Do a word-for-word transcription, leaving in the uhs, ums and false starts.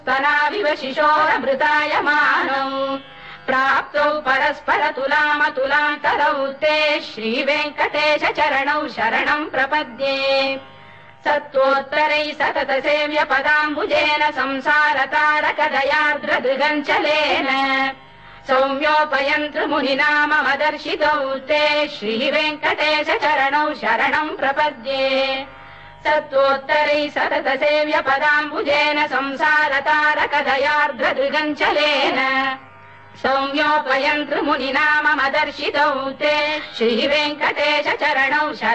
स्तनाविव शिशोरमृतायमानौ प्राप्तौ परस्पर तुलामतुलान्तरौ ते श्रीवेङ्कटेश चरणौ शरणं प्रपद्ये सत्त्वोत्तरैः सतत सेव्य पदाम्बुजेन संसारतारकदयार्द्रदृगञ्चलेन सौम्योपयन्तृमुनिना मम दर्शितौ ते श्रीवेङ्कटेश चरणौ शरणं प्रपद्ये सत्त्वोत्तरैः सतत सेव्य पदाम्बुजेन संसारतारकदयार्द्रदृगञ्चलेन सौम्योपयन्तृमुनिना मम दर्शितौ ते श्रीवेङ्कटेश चरणौ